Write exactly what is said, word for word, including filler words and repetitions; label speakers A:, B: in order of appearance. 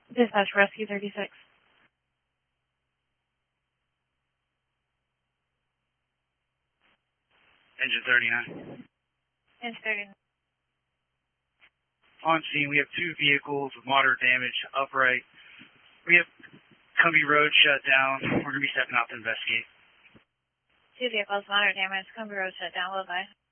A: Dispatch Rescue thirty-six.
B: Engine thirty-nine.
A: Engine thirty-nine.
B: On scene, we have two vehicles with moderate damage, upright. We have Cumbie Road shut down. We're going to be stepping out to investigate.
A: Two vehicles, moderate damage, Cumbie Road shut down, will advise.